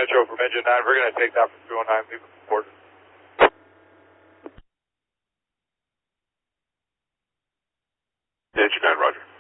Metro from Engine 9. We're going to take that from 209. Leave it report. Engine 9, roger.